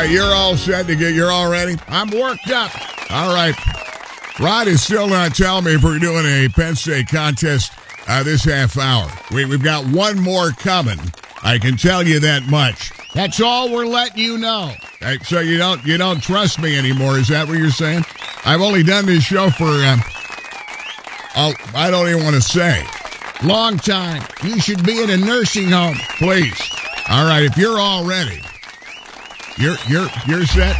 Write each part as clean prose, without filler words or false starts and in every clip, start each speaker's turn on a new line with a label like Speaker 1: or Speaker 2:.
Speaker 1: right, you're all set to get, you're all ready? I'm worked up. All right. Rod is still not telling me if we're doing a Penn State contest this half hour. We've got one more coming. I can tell you that much. That's all we're letting you know. So you don't trust me anymore. Is that what you're saying? I've only done this show for, I don't even want to say. Long time. You should be in a nursing home. Please. All right, if you're all ready. You're set?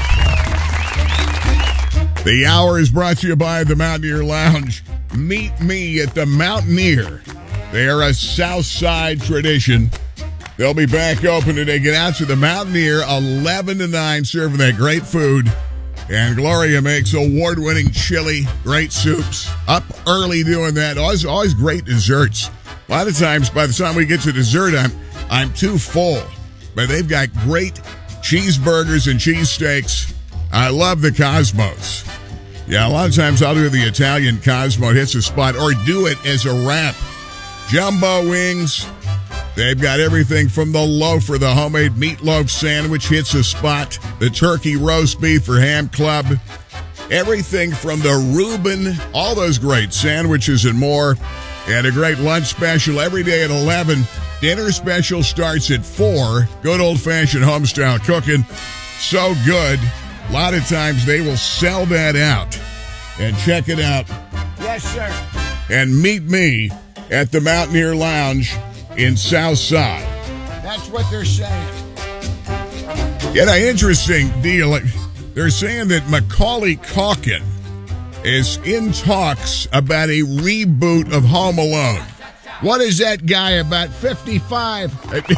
Speaker 1: The hour is brought to you by the Mountaineer Lounge. Meet me at the Mountaineer. They are a South Side tradition. They'll be back open today. Get out to the Mountaineer, 11 to 9, serving that great food. And Gloria makes award-winning chili, great soups. Up early doing that. Always great desserts. A lot of times, by the time we get to dessert, I'm too full. But they've got great cheeseburgers and cheesesteaks. I love the Cosmos. Yeah, a lot of times I'll do the Italian Cosmo, hits a spot, or do it as a wrap. Jumbo wings. They've got everything from the loafer, the homemade meatloaf sandwich hits a spot, the turkey roast beef or ham club. Everything from the Reuben, all those great sandwiches and more. And a great lunch special every day at 11. Dinner special starts at 4. Good old-fashioned homestyle cooking. So good. A lot of times they will sell that out. And check it out. Yes, sir. And meet me at the Mountaineer Lounge in Southside. That's what they're saying. Yeah, an interesting deal. They're saying that Macaulay Culkin is in talks about a reboot of Home Alone. What is that guy, about 55?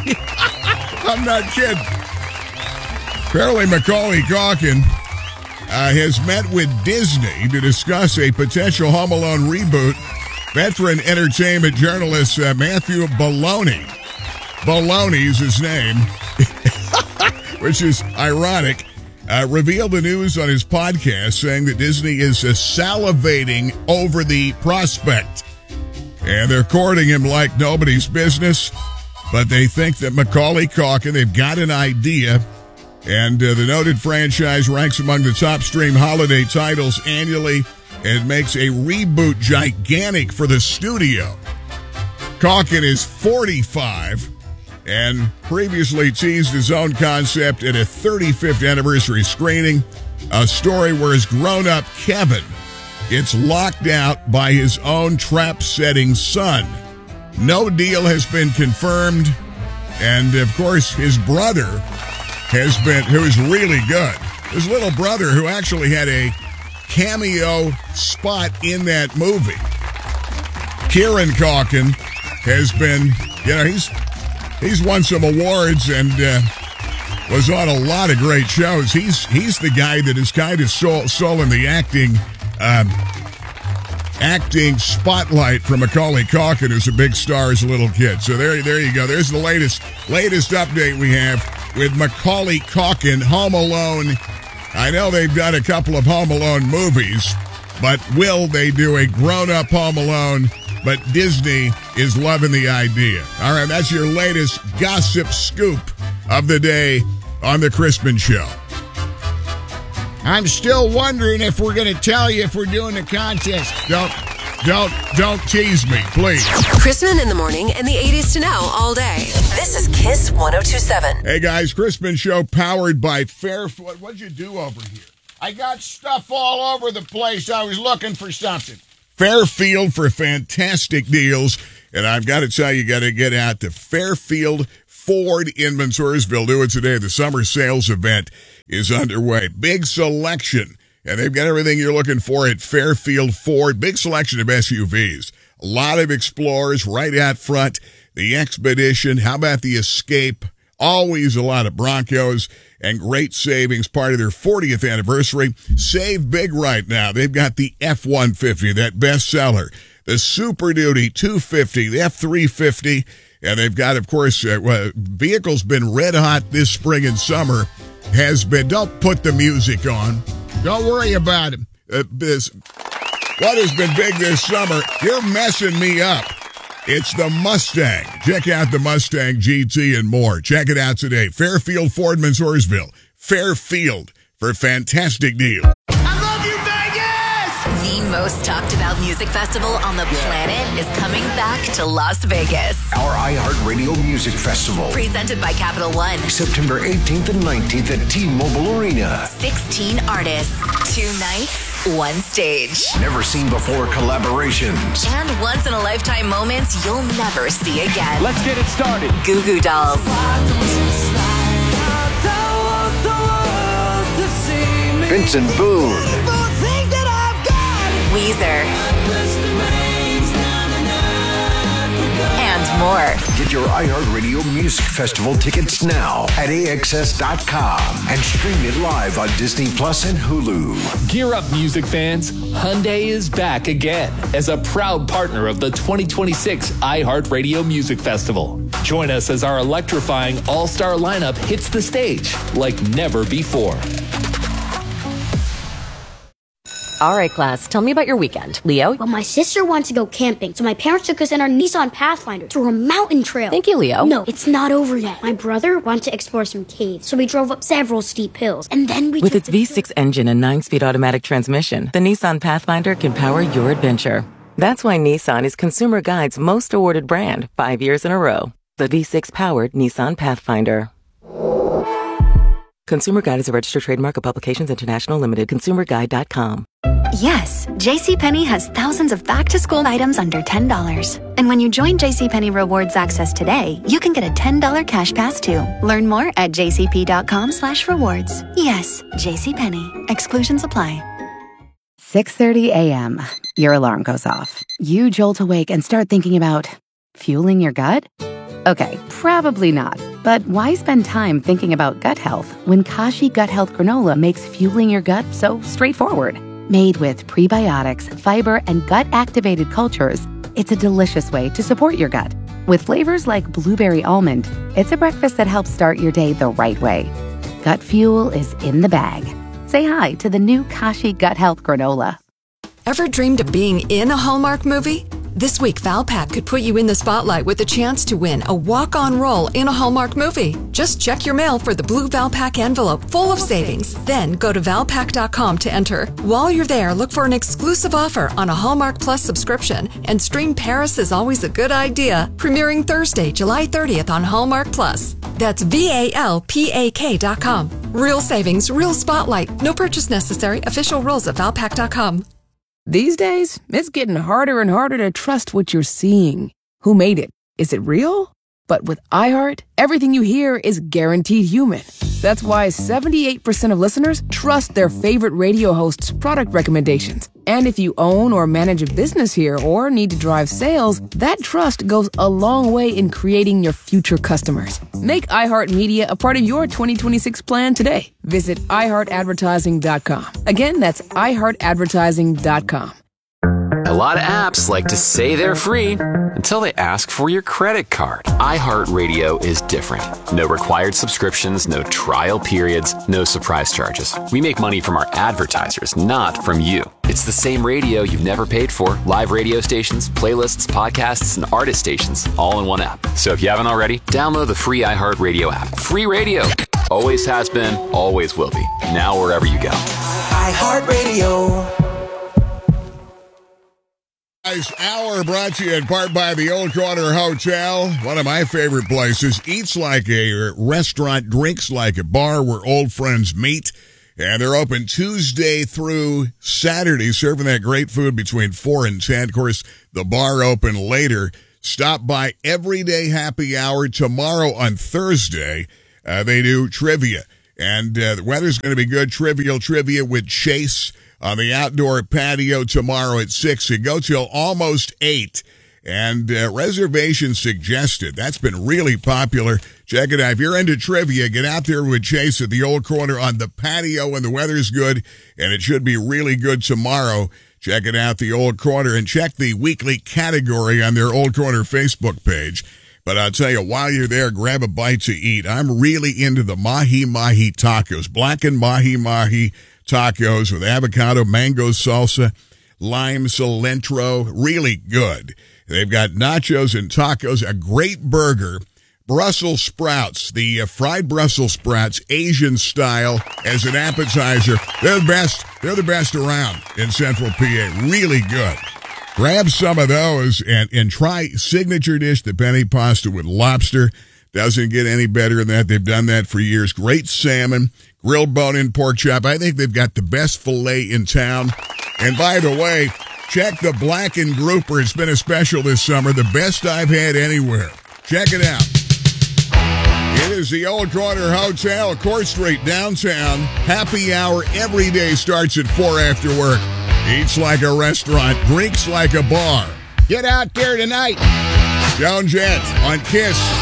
Speaker 1: I'm not kidding. Apparently Macaulay Culkin has met with Disney to discuss a potential Home Alone reboot. Veteran entertainment journalist Matthew Baloney. Baloney's his name, which is ironic. Revealed the news on his podcast, saying that Disney is salivating over the prospect. And they're courting him like nobody's business. But they think that Macaulay Culkin, they've got an idea. And the noted franchise ranks among the top stream holiday titles annually and makes a reboot gigantic for the studio. Culkin is 45 and previously teased his own concept at a 35th anniversary screening, a story where his grown-up Kevin gets locked out by his own trap-setting son. No deal has been confirmed, and of course his brother who is really good. His little brother, who actually had a cameo spot in that movie. Kieran Culkin has been, he's won some awards and was on a lot of great shows. He's the guy that is kind of stolen the acting spotlight from Macaulay Culkin, who's a big star as a little kid. So there you go. There's the latest update we have with Macaulay Culkin, Home Alone. I know they've done a couple of Home Alone movies, but will they do a grown-up Home Alone? But Disney is loving the idea. All right, that's your latest gossip scoop of the day on The Crispin Show. I'm still wondering if we're going to tell you if we're doing a contest. Don't tease me, please.
Speaker 2: Crispin in the morning and the 80s to know all day. This is Kiss 102.7.
Speaker 1: Hey, guys, Crispin Show powered by Fairfield. What'd you do over here? I got stuff all over the place. I was looking for something. Fairfield for fantastic deals. And I've got to tell you, got to get out to Fairfield Ford in Montoursville. Do it today. The summer sales event is underway. Big selection. And they've got everything you're looking for at Fairfield Ford. Big selection of SUVs. A lot of Explorers right out front. The Expedition. How about the Escape? Always a lot of Broncos and great savings. Part of their 40th anniversary. Save big right now. They've got the F-150, that bestseller. The Super Duty 250, the F-350. And they've got, of course, vehicles been red hot this spring and summer. Don't put the music on. Don't worry about it. What has been big this summer? You're messing me up. It's the Mustang. Check out the Mustang GT and more. Check it out today. Fairfield Ford, Montoursville. Fairfield for a fantastic deal.
Speaker 3: I love you, Vegas!
Speaker 2: The most talked about music festival on the planet is coming back to Las Vegas.
Speaker 4: Our iHeartRadio Music Festival.
Speaker 2: Presented by Capital One.
Speaker 4: September 18th and 19th at T-Mobile Arena.
Speaker 2: 16 artists, 2 nights, 1 stage.
Speaker 4: Never seen before collaborations.
Speaker 2: And once-in-a-lifetime moments you'll never see again.
Speaker 3: Let's get it started.
Speaker 2: Goo Goo Dolls.
Speaker 4: Vincent Boone.
Speaker 2: Weezer. And more.
Speaker 4: Get your iHeartRadio Music Festival tickets now at AXS.com and stream it live on Disney Plus and Hulu.
Speaker 5: Gear up, music fans. Hyundai is back again as a proud partner of the 2026 iHeartRadio Music Festival. Join us as our electrifying all-star lineup hits the stage like never before.
Speaker 6: All right, class, tell me about your weekend. Leo?
Speaker 7: Well, my sister wants to go camping, so my parents took us in our Nissan Pathfinder through a mountain trail.
Speaker 6: Thank you, Leo.
Speaker 7: No, it's not over yet. My brother wanted to explore some caves, so we drove up several steep hills, and then we
Speaker 8: With its V6 engine and 9-speed automatic transmission, the Nissan Pathfinder can power your adventure. That's why Nissan is Consumer Guide's most awarded brand 5 years in a row. The V6-powered Nissan Pathfinder. Consumer Guide is a registered trademark of Publications International Limited. ConsumerGuide.com.
Speaker 9: Yes, JCPenney has thousands of back-to-school items under $10. And when you join JCPenney Rewards Access today, you can get a $10 cash pass too. Learn more at jcp.com/rewards. Yes, JCPenney. Exclusions apply.
Speaker 10: 6:30 a.m. Your alarm goes off. You jolt awake and start thinking about fueling your gut? Okay, probably not. But why spend time thinking about gut health when Kashi Gut Health Granola makes fueling your gut so straightforward? Made with prebiotics, fiber, and gut-activated cultures, it's a delicious way to support your gut. With flavors like blueberry almond, it's a breakfast that helps start your day the right way. Gut fuel is in the bag. Say hi to the new Kashi Gut Health Granola.
Speaker 11: Ever dreamed of being in a Hallmark movie? This week, Valpak could put you in the spotlight with a chance to win a walk-on role in a Hallmark movie. Just check your mail for the blue Valpak envelope full of savings. Then go to Valpak.com to enter. While you're there, look for an exclusive offer on a Hallmark Plus subscription and stream Paris is Always a Good Idea, premiering Thursday, July 30th on Hallmark Plus. That's VALPAK.com. Real savings, real spotlight. No purchase necessary. Official rules at Valpak.com.
Speaker 12: These days, it's getting harder and harder to trust what you're seeing. Who made it? Is it real? But with iHeart, everything you hear is guaranteed human. That's why 78% of listeners trust their favorite radio host's product recommendations. And if you own or manage a business here or need to drive sales, that trust goes a long way in creating your future customers. Make iHeartMedia a part of your 2026 plan today. Visit iHeartAdvertising.com. Again, that's iHeartAdvertising.com.
Speaker 13: A lot of apps like to say they're free until they ask for your credit card. iHeartRadio is different. No required subscriptions, no trial periods, no surprise charges. We make money from our advertisers, not from you. It's the same radio you've never paid for. Live radio stations, playlists, podcasts, and artist stations, all in one app. So if you haven't already, download the free iHeartRadio app. Free radio. Always has been, always will be. Now wherever you go.
Speaker 3: iHeartRadio.
Speaker 1: Hour brought to you in part by the Old Corner Hotel, one of my favorite places. Eats like a restaurant, drinks like a bar where old friends meet. And they're open Tuesday through Saturday, serving that great food between 4 and 10. Of course, the bar open later. Stop by Everyday Happy Hour tomorrow on Thursday. They do trivia. And the weather's going to be good. Trivial Trivia with Chase on the outdoor patio tomorrow at 6. You go till almost 8. And reservations suggested. That's been really popular. Check it out. If you're into trivia, get out there with Chase at the Old Corner on the patio when the weather's good. And it should be really good tomorrow. Check it out, the Old Corner. And check the weekly category on their Old Corner Facebook page. But I'll tell you, while you're there, grab a bite to eat. I'm really into the mahi-mahi tacos. Blackened mahi-mahi tacos with avocado, mango salsa, lime, cilantro. Really good. They've got nachos and tacos, a great burger, Brussels sprouts, the fried Brussels sprouts, Asian style, as an appetizer. They're the best. They're the best around in Central PA. Really good. Grab some of those and try signature dish, the penne pasta with lobster. Doesn't get any better than that. They've done that for years. Great salmon, grilled bone-in pork chop. I think they've got the best filet in town. And by the way, check the Blackened Grouper. It's been a special this summer. The best I've had anywhere. Check it out. It is the Old Corner Hotel, Court Street, downtown. Happy hour every day starts at 4 after work. Eats like a restaurant, drinks like a bar. Get out there tonight. Joan Jett on KISS.